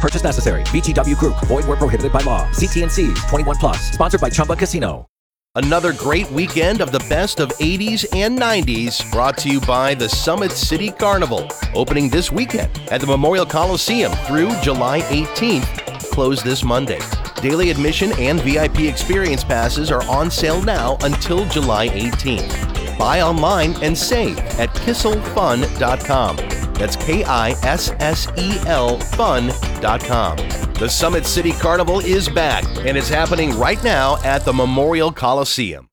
purchase necessary. VGW Group. Void where prohibited by law. See T&Cs. 21 plus. Sponsored by Chumba Casino. Another great weekend of the best of 80s and 90s, brought to you by the Summit City Carnival, opening this weekend at the Memorial Coliseum through July 18th, closed this Monday. Daily admission and VIP experience passes are on sale now until July 18th. Buy online and save at kisselfun.com. That's KISSEL fun.com. The Summit City Carnival is back, and it's happening right now at the Memorial Coliseum.